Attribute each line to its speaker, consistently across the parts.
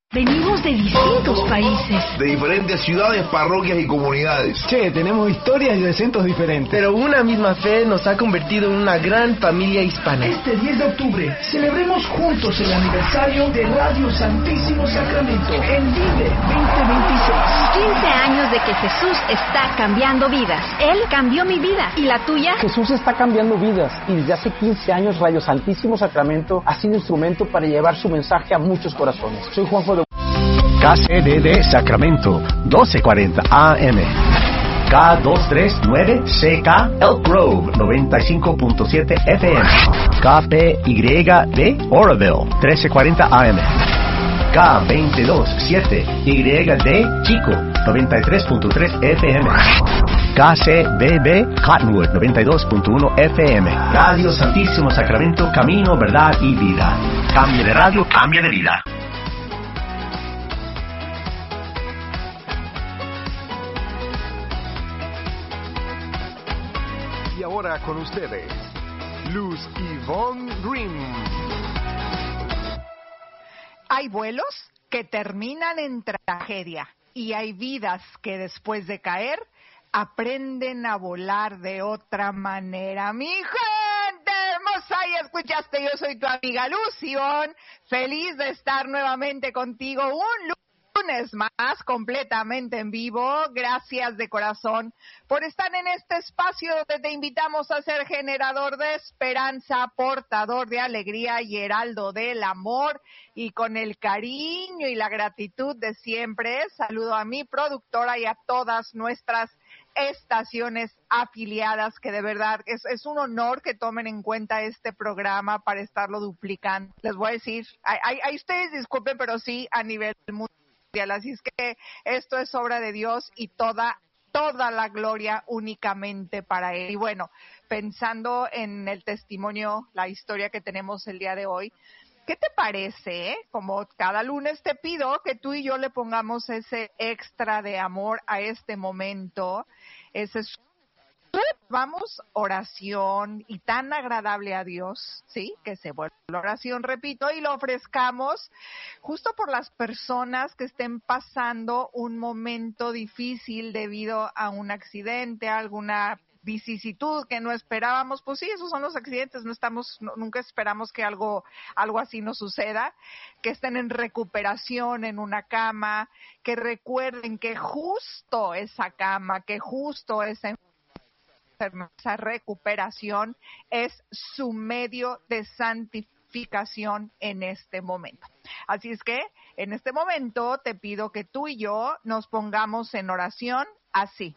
Speaker 1: Venimos de distintos países.
Speaker 2: De diferentes ciudades, parroquias y comunidades.
Speaker 3: Che, tenemos historias y acentos diferentes.
Speaker 4: Pero una misma fe nos ha convertido en una gran familia hispana.
Speaker 5: Este 10 de octubre, celebremos juntos el aniversario de Radio Santísimo Sacramento en Vive 2026.
Speaker 1: 15 años de que Jesús está cambiando vidas. Él cambió mi vida. ¿Y la tuya?
Speaker 6: Jesús está cambiando vidas y desde hace 15 años Radio Santísimo Sacramento ha sido instrumento para llevar su mensaje a muchos corazones. Soy Juanjo de
Speaker 7: KCDD Sacramento, 1240 AM. K239CK Elk Grove, 95.7 FM. KPYD Oroville, 1340 AM. K227YD Chico, 93.3 FM. KCBB Cottonwood, 92.1 FM. Radio Santísimo Sacramento, camino, verdad y vida. Cambia de radio, cambia de vida.
Speaker 8: Y ahora con ustedes, Luz Yvonne Grimm.
Speaker 9: Hay vuelos que terminan en tragedia y hay vidas que después de caer aprenden a volar de otra manera. Mi gente hermosa, y escuchaste, yo soy tu amiga Luz Yvonne, feliz de estar nuevamente contigo un lunes más, completamente en vivo. Gracias de corazón por estar en este espacio donde te invitamos a ser generador de esperanza, portador de alegría y heraldo del amor. Y con el cariño y la gratitud de siempre, saludo a mi productora y a todas nuestras estaciones afiliadas, que de verdad es un honor que tomen en cuenta este programa para estarlo duplicando. Les voy a decir, hay ustedes disculpen, pero sí a nivel mundial. Así es que esto es obra de Dios y toda la gloria únicamente para Él. Y bueno, pensando en el testimonio, la historia que tenemos el día de hoy, ¿qué te parece? Como cada lunes te pido que tú y yo le pongamos ese extra de amor a este momento, ese vamos, oración y tan agradable a Dios, ¿sí? Que se vuelve la oración, repito, y lo ofrezcamos justo por las personas que estén pasando un momento difícil debido a un accidente, a alguna vicisitud que no esperábamos. Pues sí, esos son los accidentes, nunca esperamos que algo así nos suceda, que estén en recuperación en una cama, que recuerden que justo esa cama, que justo esa recuperación es su medio de santificación en este momento. Así es que en este momento te pido que tú y yo nos pongamos en oración así.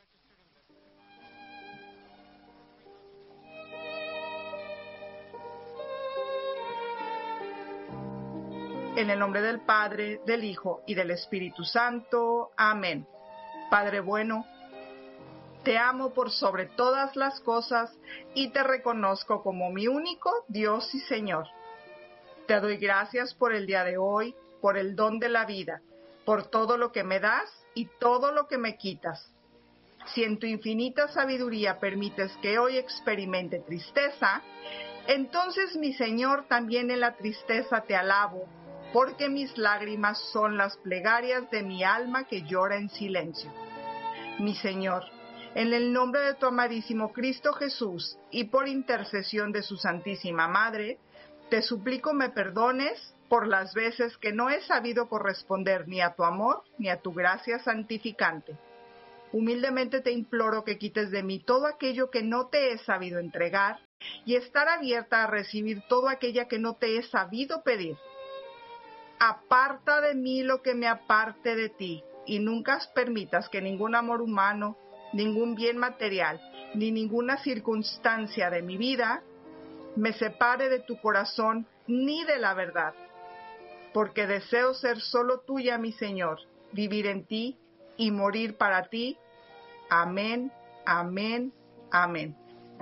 Speaker 9: En el nombre del Padre, del Hijo y del Espíritu Santo. Amén. Padre bueno, te amo por sobre todas las cosas y te reconozco como mi único Dios y Señor. Te doy gracias por el día de hoy, por el don de la vida, por todo lo que me das y todo lo que me quitas. Si en tu infinita sabiduría permites que hoy experimente tristeza, entonces, mi Señor, también en la tristeza te alabo, porque mis lágrimas son las plegarias de mi alma que llora en silencio. Mi Señor, en el nombre de tu amadísimo Cristo Jesús y por intercesión de su Santísima Madre, te suplico me perdones por las veces que no he sabido corresponder ni a tu amor ni a tu gracia santificante. Humildemente te imploro que quites de mí todo aquello que no te he sabido entregar y estar abierta a recibir todo aquello que no te he sabido pedir. Aparta de mí lo que me aparte de ti y nunca permitas que ningún amor humano, ningún bien material, ni ninguna circunstancia de mi vida me separe de tu corazón ni de la verdad, porque deseo ser solo tuya, mi Señor, vivir en ti y morir para ti. Amén, amén, amén.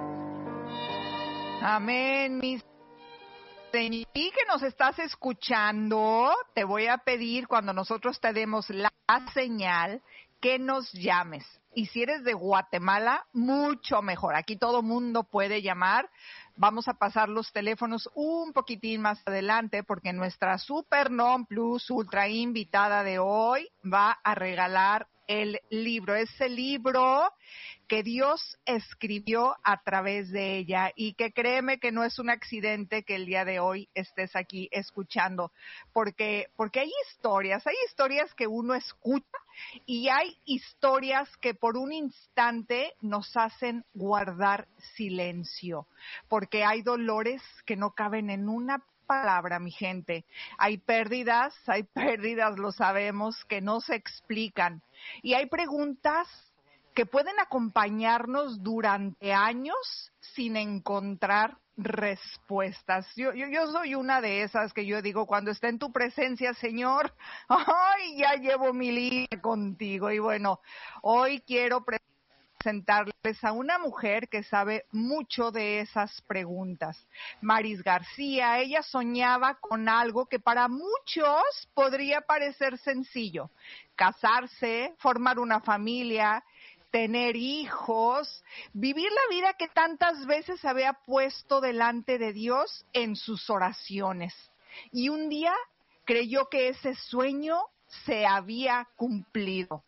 Speaker 9: Amén, mi Señor. Y que nos estás escuchando, te voy a pedir cuando nosotros te demos la señal que nos llames. Y si eres de Guatemala, mucho mejor. Aquí todo mundo puede llamar. Vamos a pasar los teléfonos un poquitín más adelante porque nuestra super non plus ultra invitada de hoy va a regalar el libro, ese libro que Dios escribió a través de ella y que créeme que no es un accidente que el día de hoy estés aquí escuchando, porque hay historias que uno escucha y hay historias que por un instante nos hacen guardar silencio, porque hay dolores que no caben en una palabra, mi gente. Hay pérdidas, lo sabemos, que no se explican. Y hay preguntas que pueden acompañarnos durante años sin encontrar respuestas. Yo soy una de esas que yo digo, cuando esté en tu presencia, Señor, ¡ay, ya llevo mi línea contigo! Y bueno, hoy quiero presentarles a una mujer que sabe mucho de esas preguntas. Maris García, ella soñaba con algo que para muchos podría parecer sencillo: casarse, formar una familia, tener hijos, vivir la vida que tantas veces había puesto delante de Dios en sus oraciones. Y un día creyó que ese sueño se había cumplido.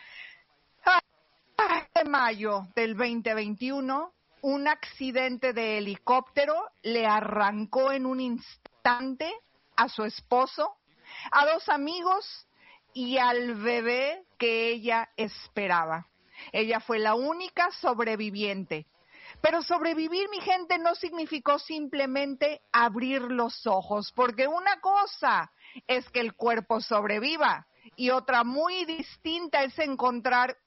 Speaker 9: En mayo del 2021, un accidente de helicóptero le arrancó en un instante a su esposo, a 2 amigos y al bebé que ella esperaba. Ella fue la única sobreviviente. Pero sobrevivir, mi gente, no significó simplemente abrir los ojos, porque una cosa es que el cuerpo sobreviva y otra muy distinta es encontrar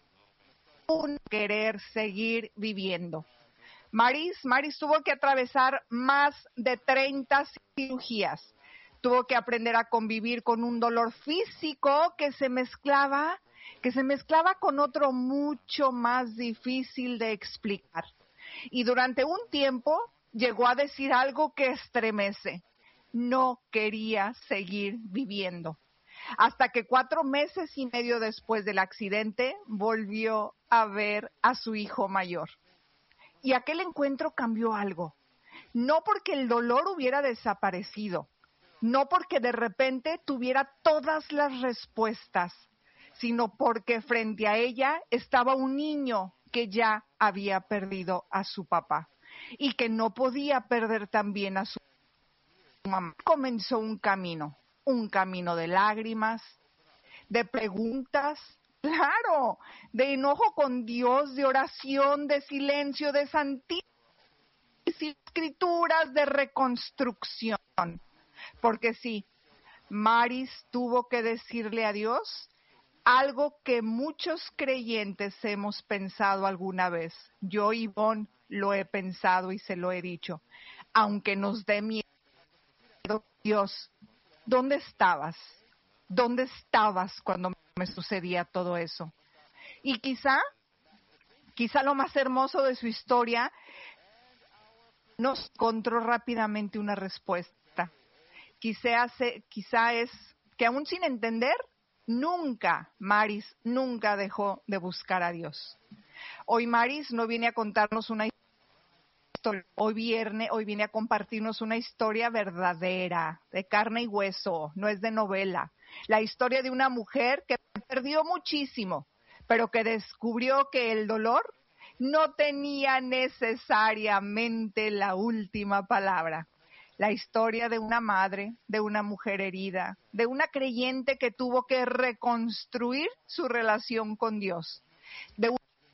Speaker 9: un querer seguir viviendo. Maris tuvo que atravesar más de 30 cirugías. Tuvo que aprender a convivir con un dolor físico que se mezclaba con otro mucho más difícil de explicar. Y durante un tiempo llegó a decir algo que estremece: no quería seguir viviendo. Hasta que 4 meses y medio después del accidente volvió a ver a su hijo mayor. Y aquel encuentro cambió algo. No porque el dolor hubiera desaparecido, no porque de repente tuviera todas las respuestas, sino porque frente a ella estaba un niño que ya había perdido a su papá y que no podía perder también a su mamá. Comenzó un camino de lágrimas, de preguntas, claro, de enojo con Dios, de oración, de silencio, de santísimas escrituras, de reconstrucción. Porque sí, Maris tuvo que decirle a Dios algo que muchos creyentes hemos pensado alguna vez. Yo, Ivonne, lo he pensado y se lo he dicho. Aunque nos dé miedo, Dios, ¿dónde estabas? ¿Dónde estabas cuando me sucedía todo eso? Y quizá lo más hermoso de su historia, nos encontró rápidamente una respuesta. Quizá es que aún sin entender, Maris nunca dejó de buscar a Dios. Hoy Maris no viene a contarnos una historia, hoy viene a compartirnos una historia verdadera, de carne y hueso, no es de novela. La historia de una mujer que perdió muchísimo, pero que descubrió que el dolor no tenía necesariamente la última palabra. La historia de una madre, de una mujer herida, de una creyente que tuvo que reconstruir su relación con Dios, de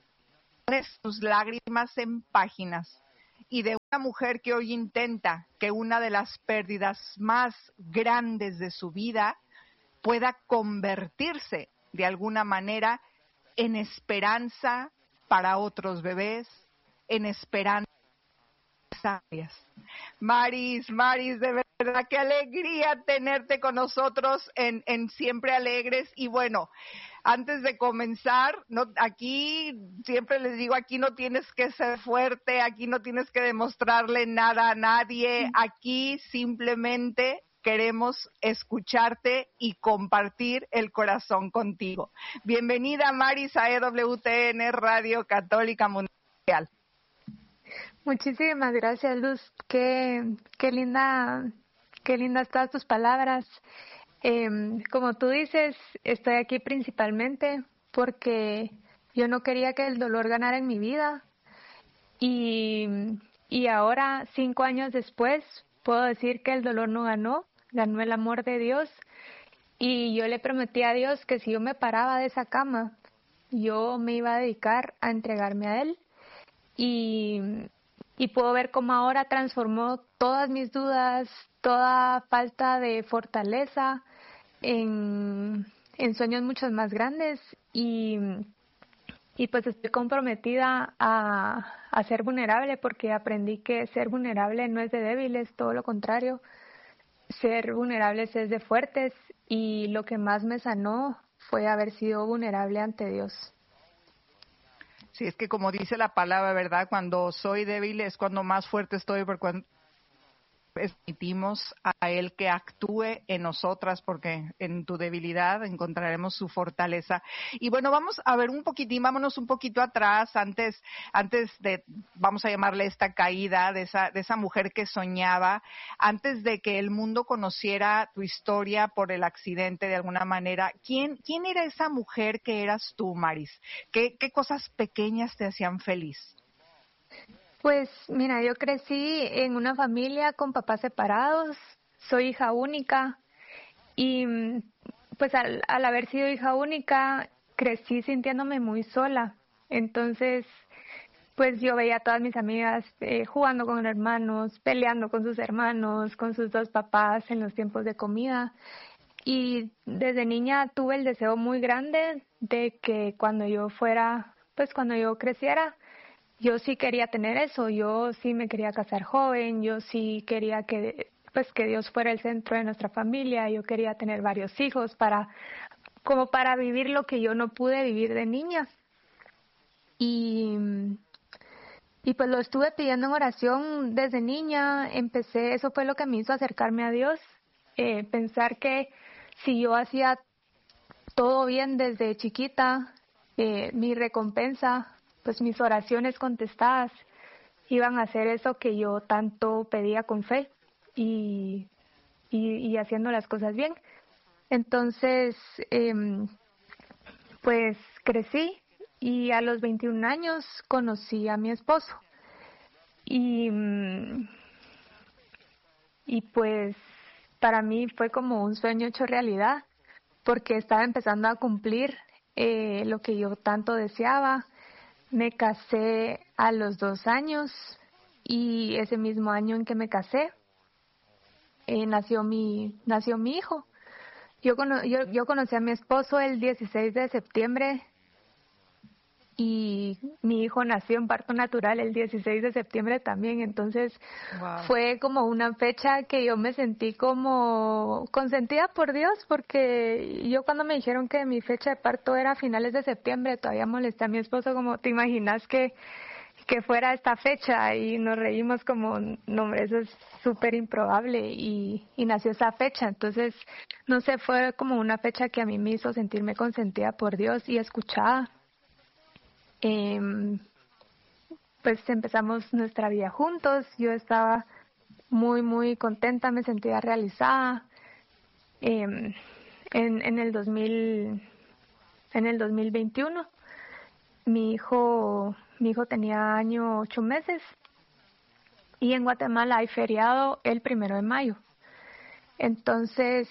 Speaker 9: sus lágrimas en páginas y de una mujer que hoy intenta que una de las pérdidas más grandes de su vida pueda convertirse de alguna manera en esperanza para otros bebés, en esperanza. Maris, de verdad, qué alegría tenerte con nosotros en Siempre Alegres. Y bueno, antes de comenzar, aquí siempre les digo, aquí no tienes que ser fuerte, aquí no tienes que demostrarle nada a nadie, aquí simplemente queremos escucharte y compartir el corazón contigo. Bienvenida, Maris, a EWTN Radio Católica Mundial.
Speaker 10: Muchísimas gracias, Luz. Qué lindas todas tus palabras. Como tú dices, estoy aquí principalmente porque yo no quería que el dolor ganara en mi vida. Y ahora, 5 años después, puedo decir que el dolor no ganó el amor de Dios. Y yo le prometí a Dios que si yo me paraba de esa cama, yo me iba a dedicar a entregarme a Él. Y puedo ver cómo ahora transformó todas mis dudas, toda falta de fortaleza en sueños mucho más grandes. Y pues estoy comprometida a ser vulnerable, porque aprendí que ser vulnerable no es de débiles, todo lo contrario. Ser vulnerables es de fuertes, y lo que más me sanó fue haber sido vulnerable ante Dios.
Speaker 9: Sí, es que como dice la palabra, ¿verdad? Cuando soy débil es cuando más fuerte estoy, porque cuando permitimos a Él que actúe en nosotras, porque en tu debilidad encontraremos su fortaleza. Y bueno, vamos a ver vámonos un poquito atrás, antes de, vamos a llamarle esta caída de esa mujer que soñaba, antes de que el mundo conociera tu historia por el accidente de alguna manera. ¿Quién era esa mujer que eras tú, Maris? ¿Qué cosas pequeñas te hacían feliz?
Speaker 10: Pues mira, yo crecí en una familia con papás separados, soy hija única, y pues al haber sido hija única crecí sintiéndome muy sola. Entonces pues yo veía a todas mis amigas jugando con hermanos, peleando con sus hermanos, con sus 2 papás en los tiempos de comida. Y desde niña tuve el deseo muy grande de que cuando yo creciera, yo sí quería tener eso. Yo sí me quería casar joven, yo sí quería que Dios fuera el centro de nuestra familia. Yo quería tener varios hijos como para vivir lo que yo no pude vivir de niña. Y pues lo estuve pidiendo en oración desde niña. Eso fue lo que me hizo acercarme a Dios, pensar que si yo hacía todo bien desde chiquita, mi recompensa, pues mis oraciones contestadas iban a ser eso que yo tanto pedía con fe y haciendo las cosas bien. Entonces, pues crecí y a los 21 años conocí a mi esposo. Y pues para mí fue como un sueño hecho realidad, porque estaba empezando a cumplir lo que yo tanto deseaba. Me casé a los 2 años y ese mismo año en que me casé nació mi hijo. Yo conocí a mi esposo el 16 de septiembre y mi hijo nació en parto natural el 16 de septiembre también. Entonces fue como una fecha que yo me sentí como consentida por Dios, porque yo cuando me dijeron que mi fecha de parto era a finales de septiembre, todavía molesté a mi esposo como, ¿te imaginas que fuera esta fecha? Y nos reímos como, no hombre, eso es súper improbable, y nació esa fecha. Entonces, no sé, fue como una fecha que a mí me hizo sentirme consentida por Dios y escuchada. Pues empezamos nuestra vida juntos. Yo estaba muy, muy contenta, me sentía realizada. En el 2021, mi hijo tenía 8 meses, y en Guatemala hay feriado el 1 de mayo. Entonces,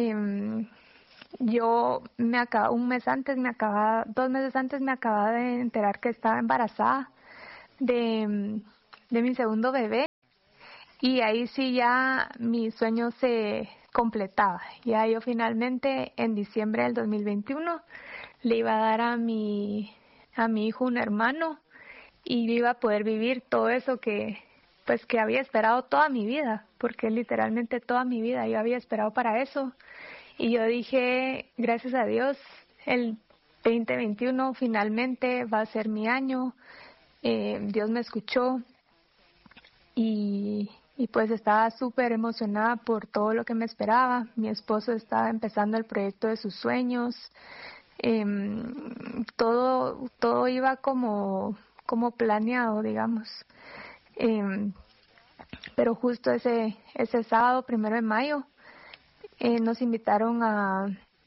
Speaker 10: yo 2 meses antes me acababa de enterar que estaba embarazada de mi segundo bebé, y ahí sí ya mi sueño se completaba. Ya yo finalmente en diciembre del 2021 le iba a dar a mi hijo un hermano, y yo iba a poder vivir todo eso que había esperado toda mi vida, porque literalmente toda mi vida yo había esperado para eso. Y yo dije, gracias a Dios, el 2021 finalmente va a ser mi año. Dios me escuchó, y pues estaba súper emocionada por todo lo que me esperaba. Mi esposo estaba empezando el proyecto de sus sueños. Todo iba como planeado, digamos. Pero justo ese sábado, 1 de mayo, nos invitaron a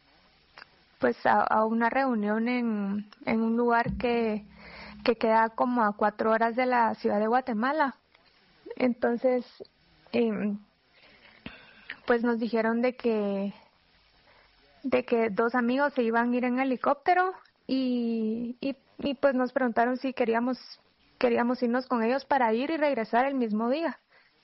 Speaker 10: una reunión en un lugar que queda como a 4 horas de la ciudad de Guatemala. Entonces, pues nos dijeron de que 2 amigos se iban a ir en helicóptero y pues nos preguntaron si queríamos irnos con ellos para ir y regresar el mismo día.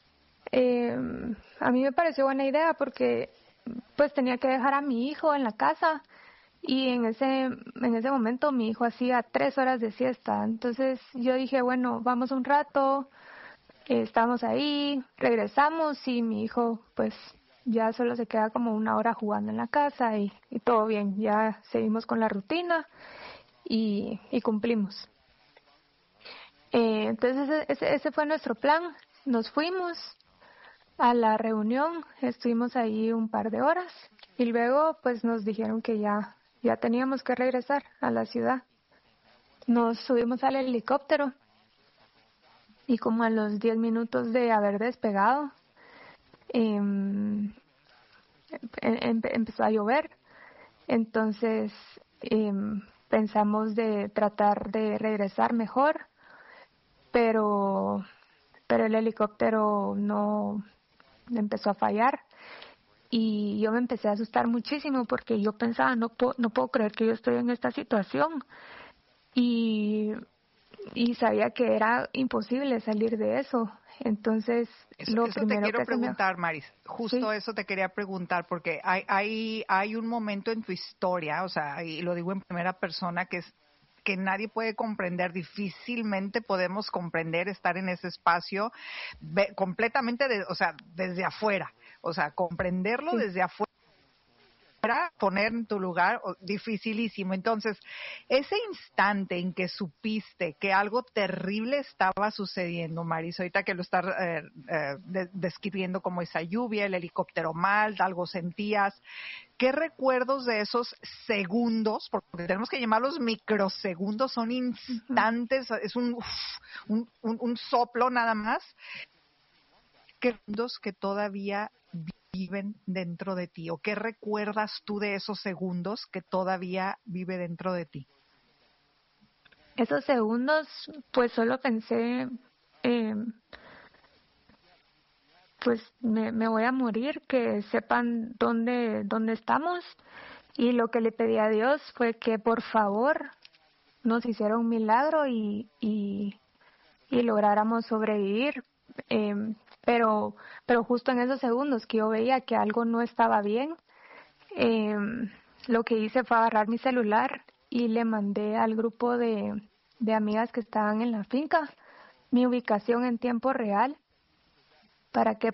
Speaker 10: A mí me pareció buena idea porque pues tenía que dejar a mi hijo en la casa y en ese momento mi hijo hacía 3 horas de siesta. Entonces yo dije, bueno, vamos un rato, estamos ahí, regresamos y mi hijo pues ya solo se queda como 1 hora jugando en la casa y todo bien, ya seguimos con la rutina y cumplimos. Entonces ese fue nuestro plan. Nos fuimos a la reunión, estuvimos ahí un par de horas y luego pues nos dijeron que ya teníamos que regresar a la ciudad. Nos subimos al helicóptero y como a los 10 minutos de haber despegado empezó a llover. Entonces pensamos de tratar de regresar mejor, pero el helicóptero no empezó a fallar y yo me empecé a asustar muchísimo porque yo pensaba, no puedo creer que yo estoy en esta situación y sabía que era imposible salir de eso. Entonces,
Speaker 9: eso te quiero preguntar, Maris, justo ¿sí? Eso te quería preguntar, porque hay un momento en tu historia, o sea, y lo digo en primera persona, que nadie puede comprender, difícilmente podemos comprender estar en ese espacio completamente, desde afuera, o sea, comprenderlo sí. Desde afuera, poner en tu lugar, dificilísimo. Entonces, ese instante en que supiste que algo terrible estaba sucediendo, Maris, ahorita que lo estás describiendo como esa lluvia, el helicóptero mal, algo sentías, ¿qué recuerdos de esos segundos, porque tenemos que llamarlos microsegundos, son instantes, es un soplo nada más, qué segundos que todavía viven dentro de ti, o qué recuerdas tú de esos segundos que todavía vive dentro de ti?
Speaker 10: Esos segundos, pues solo pensé, pues me voy a morir, que sepan dónde estamos, y lo que le pedí a Dios fue que por favor nos hiciera un milagro y lográramos sobrevivir. Pero justo en esos segundos que yo veía que algo no estaba bien, lo que hice fue agarrar mi celular y le mandé al grupo de amigas que estaban en la finca mi ubicación en tiempo real para que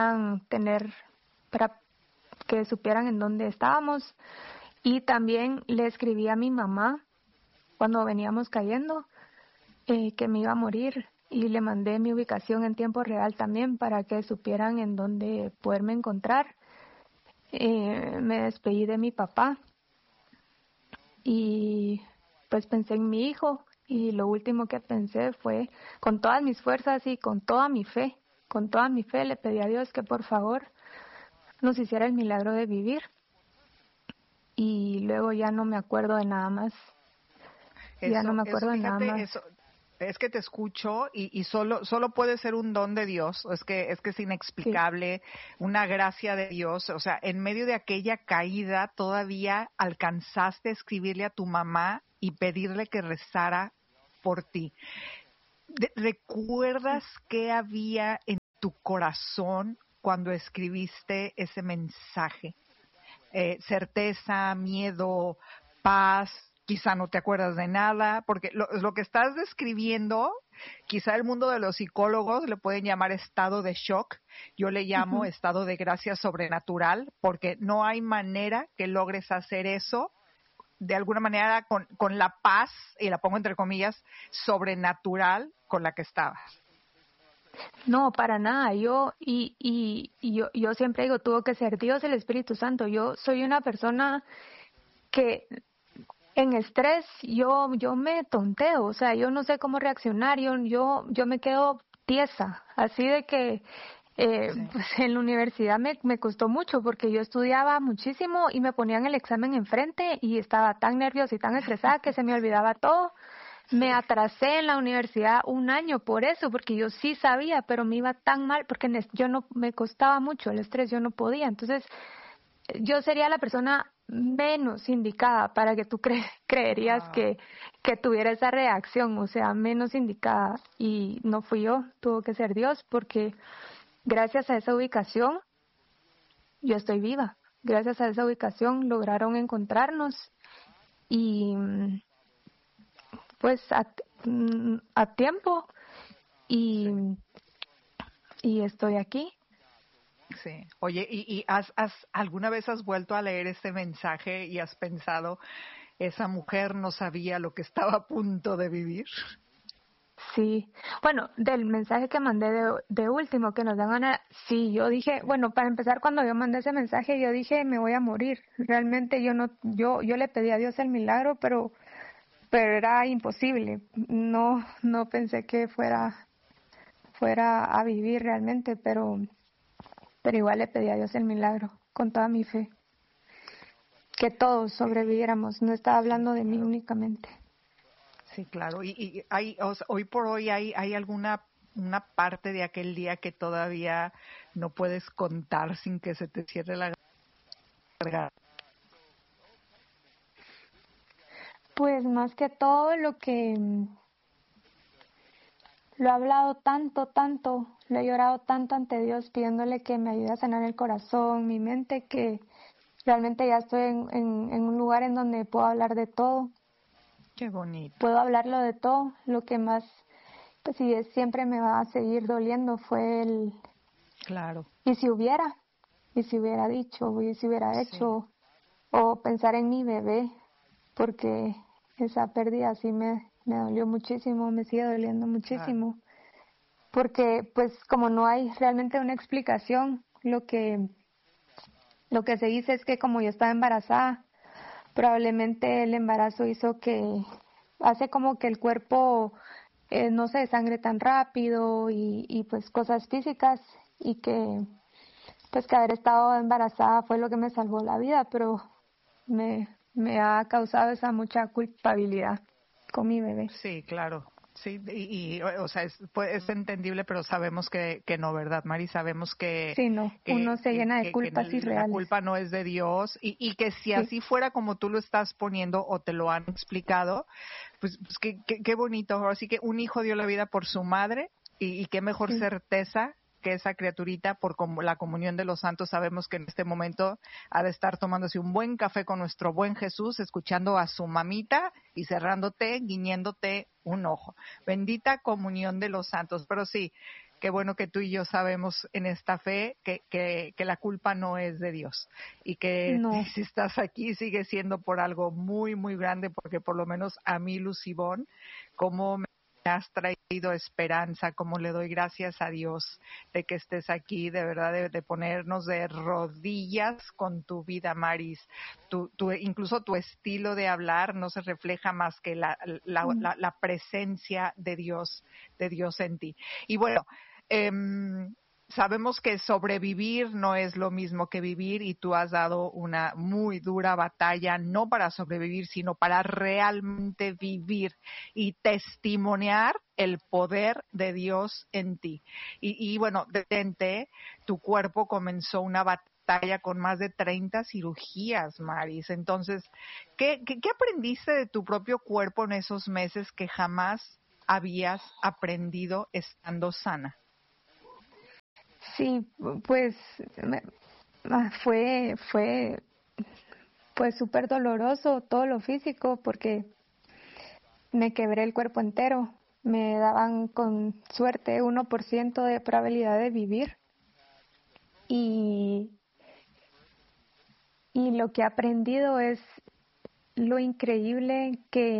Speaker 10: para que supieran en dónde estábamos. Y también le escribí a mi mamá cuando veníamos cayendo que me iba a morir. Y le mandé mi ubicación en tiempo real también para que supieran en dónde poderme encontrar. Me despedí de mi papá y pues pensé en mi hijo y lo último que pensé fue, con todas mis fuerzas y con toda mi fe le pedí a Dios que por favor nos hiciera el milagro de vivir. Y luego ya no me acuerdo de nada más.
Speaker 9: Es que te escucho y solo puede ser un don de Dios, es que es inexplicable, sí. Una gracia de Dios, o sea, en medio de aquella caída todavía alcanzaste a escribirle a tu mamá y pedirle que rezara por ti. ¿Recuerdas qué había en tu corazón cuando escribiste ese mensaje? Certeza, miedo, paz. Quizá no te acuerdas de nada, porque lo que estás describiendo, quizá el mundo de los psicólogos le pueden llamar estado de shock, yo le llamo estado de gracia sobrenatural, porque no hay manera que logres hacer eso de alguna manera con la paz, y la pongo entre comillas, sobrenatural con la que estabas.
Speaker 10: No, para nada. Yo siempre digo, tuvo que ser Dios, el Espíritu Santo. Yo soy una persona que en estrés yo me tonteo, o sea, yo no sé cómo reaccionar, yo me quedo tiesa, así de que pues en la universidad me costó mucho porque yo estudiaba muchísimo y me ponían el examen enfrente y estaba tan nerviosa y tan estresada que se me olvidaba todo. Me atrasé en la universidad 1 año por eso, porque yo sí sabía, pero me iba tan mal porque yo no, me costaba mucho el estrés, yo no podía. Entonces, yo sería la persona menos indicada para que tú creerías que tuviera esa reacción, o sea, menos indicada. Y no fui yo, tuvo que ser Dios, porque gracias a esa ubicación yo estoy viva. Gracias a esa ubicación lograron encontrarnos y pues a tiempo y estoy aquí.
Speaker 9: Sí. Oye, ¿y alguna vez has vuelto a leer este mensaje y has pensado, esa mujer no sabía lo que estaba a punto de vivir?
Speaker 10: Sí. Bueno, del mensaje que mandé de último, que nos dan sí, yo dije, bueno, para empezar, cuando yo mandé ese mensaje, yo dije, me voy a morir. Realmente yo le pedí a Dios el milagro, pero era imposible. No pensé que fuera a vivir realmente, pero igual le pedí a Dios el milagro, con toda mi fe. Que todos sobreviviéramos, no estaba hablando de mí únicamente.
Speaker 9: Sí, claro. Y hoy por hoy hay una parte de aquel día que todavía no puedes contar sin que se te cierre la garganta.
Speaker 10: Pues más que todo lo he hablado tanto, lo he llorado tanto ante Dios pidiéndole que me ayude a sanar el corazón, mi mente, que realmente ya estoy en un lugar en donde puedo hablar de todo.
Speaker 9: Qué bonito.
Speaker 10: Puedo hablarlo de todo. Lo que más, pues sí, siempre me va a seguir doliendo fue
Speaker 9: Claro.
Speaker 10: Y si hubiera dicho, y si hubiera hecho, o pensar en mi bebé, porque esa pérdida sí me dolió muchísimo, me sigue doliendo muchísimo. Claro. Porque, pues, como no hay realmente una explicación, lo que se dice es que como yo estaba embarazada, probablemente el embarazo hace como que el cuerpo no se desangre tan rápido y pues cosas físicas, y que pues que haber estado embarazada fue lo que me salvó la vida, pero me ha causado esa mucha culpabilidad con mi bebé.
Speaker 9: Sí, claro. Sí, y o sea, es entendible, pero sabemos que no, ¿verdad, Mari? Sabemos que...
Speaker 10: Sí, no, uno se llena de culpas irreales.
Speaker 9: La culpa no es de Dios, y que si así fuera como tú lo estás poniendo o te lo han explicado, pues qué bonito. Ahora sí que un hijo dio la vida por su madre, y qué mejor certeza que esa criaturita, por la comunión de los santos, sabemos que en este momento ha de estar tomándose un buen café con nuestro buen Jesús, escuchando a su mamita y guiñéndote un ojo. Bendita comunión de los santos. Pero sí, qué bueno que tú y yo sabemos en esta fe que la culpa no es de Dios, y que si estás aquí sigue siendo por algo muy, muy grande, porque por lo menos a mí, Luz Ivonne, como me has traído esperanza, como le doy gracias a Dios de que estés aquí, de verdad, de ponernos de rodillas con tu vida, Maris. Incluso tu estilo de hablar no se refleja más que la presencia de Dios en ti. Y bueno, sabemos que sobrevivir no es lo mismo que vivir, y tú has dado una muy dura batalla, no para sobrevivir, sino para realmente vivir y testimoniar el poder de Dios en ti. Y bueno, tu cuerpo comenzó una batalla con más de 30 cirugías, Maris. Entonces, ¿qué aprendiste de tu propio cuerpo en esos meses que jamás habías aprendido estando sana?
Speaker 10: Sí, pues fue súper doloroso todo lo físico, porque me quebré el cuerpo entero. Me daban con suerte 1% de probabilidad de vivir. Y lo que he aprendido es lo increíble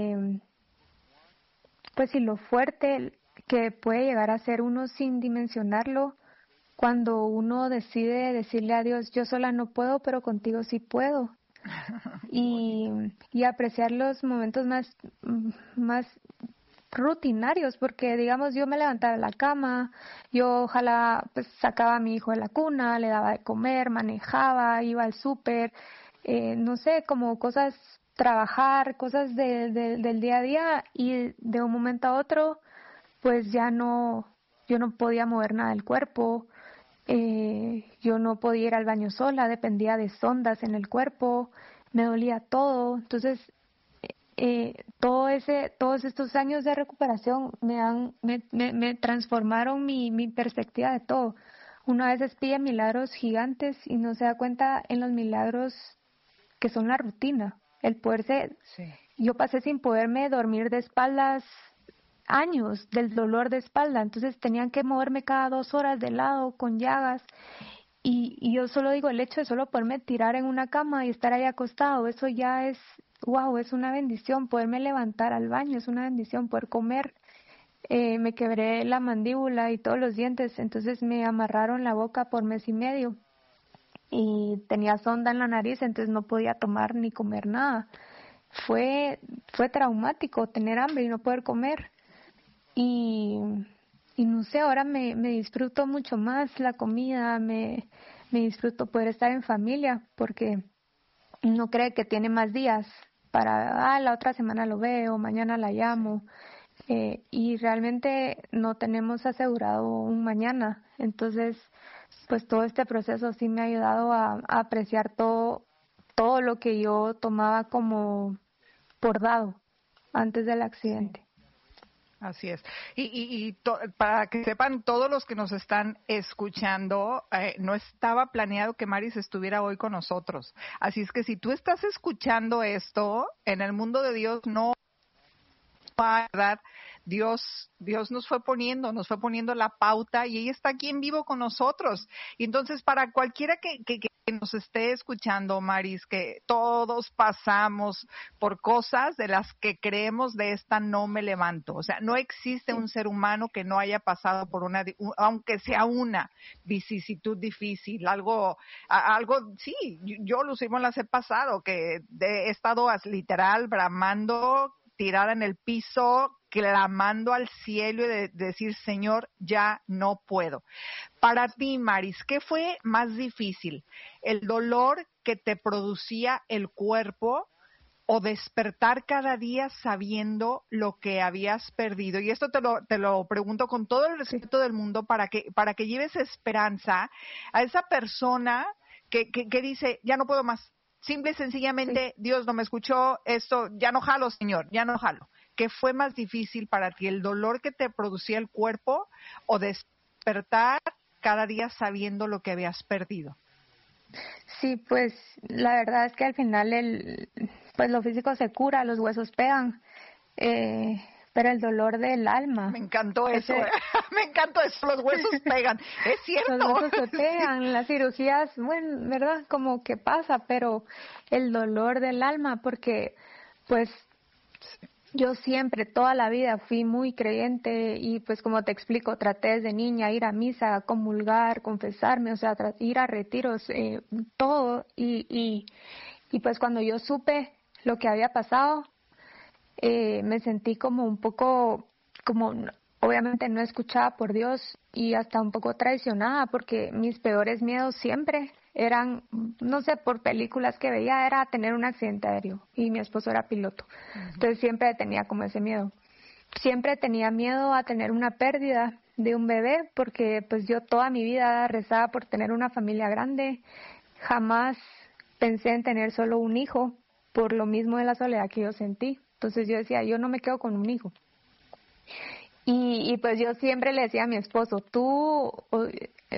Speaker 10: y lo fuerte que puede llegar a ser uno sin dimensionarlo, cuando uno decide decirle a Dios, yo sola no puedo, pero contigo sí puedo. Y apreciar los momentos más rutinarios, porque digamos yo me levantaba de la cama, yo ojalá pues sacaba a mi hijo de la cuna, le daba de comer, manejaba, iba al súper, no sé, como cosas, trabajar, cosas del día a día, y de un momento a otro pues yo no podía mover nada del cuerpo, yo no podía ir al baño sola, dependía de sondas en el cuerpo, me dolía todo. Entonces todos estos años de recuperación me transformaron mi perspectiva de todo. Uno a veces pide milagros gigantes y no se da cuenta en los milagros que son la rutina, el poderse. Sí. Yo pasé sin poderme dormir de espaldas años del dolor de espalda, entonces tenían que moverme cada 2 horas de lado con llagas, y yo solo digo, el hecho de solo poderme tirar en una cama y estar ahí acostado, eso ya es, wow, es una bendición. Poderme levantar al baño es una bendición, poder comer. Me quebré la mandíbula y todos los dientes, entonces me amarraron la boca por 1 mes y medio y tenía sonda en la nariz, entonces no podía tomar ni comer nada. Fue traumático tener hambre y no poder comer. Y no sé, ahora me disfruto mucho más la comida, me disfruto poder estar en familia, porque no cree que tiene más días para, la otra semana lo veo, mañana la llamo, y realmente no tenemos asegurado un mañana. Entonces, pues todo este proceso sí me ha ayudado a apreciar todo lo que yo tomaba como por dado antes del accidente.
Speaker 9: Así es. Para que sepan todos los que nos están escuchando, no estaba planeado que Maris estuviera hoy con nosotros. Así es que si tú estás escuchando esto, en el mundo de Dios no va, ¿verdad? Dios nos fue poniendo la pauta, y ella está aquí en vivo con nosotros. Y entonces, para cualquiera que nos esté escuchando, Maris, que todos pasamos por cosas de las que creemos de esta no me levanto. O sea, no existe un ser humano que no haya pasado por aunque sea una vicisitud difícil, algo, sí, yo los las he pasado, que he estado literal bramando, tirada en el piso, clamando al cielo y de decir, Señor, ya no puedo. Para ti, Maris, ¿qué fue más difícil? ¿El dolor que te producía el cuerpo o despertar cada día sabiendo lo que habías perdido? Y esto te lo pregunto con todo el respeto del mundo para que lleves esperanza a esa persona que dice, ya no puedo más. Simple y sencillamente, sí. Dios no me escuchó, esto, ya no jalo, Señor, ya no jalo. ¿Qué fue más difícil para ti, el dolor que te producía el cuerpo o despertar cada día sabiendo lo que habías perdido?
Speaker 10: Sí, pues la verdad es que al final pues lo físico se cura, los huesos pegan, pero el dolor del alma.
Speaker 9: Me encantó eso, me encantó eso, los huesos pegan, es cierto.
Speaker 10: Los huesos se pegan, las cirugías, bueno, verdad, como que pasa, pero el dolor del alma, porque pues yo siempre, toda la vida fui muy creyente y pues como te explico, traté desde niña ir a misa, comulgar, confesarme, o sea, ir a retiros, todo, y pues cuando yo supe lo que había pasado, me sentí como un poco, como obviamente no escuchada por Dios y hasta un poco traicionada, porque mis peores miedos siempre eran, no sé, por películas que veía, era tener un accidente aéreo, y mi esposo era piloto. Uh-huh. Entonces siempre tenía como ese miedo. Siempre tenía miedo a tener una pérdida de un bebé, porque pues yo toda mi vida rezaba por tener una familia grande. Jamás pensé en tener solo un hijo, por lo mismo de la soledad que yo sentí. Entonces yo decía, yo no me quedo con un hijo. Y pues yo siempre le decía a mi esposo, tú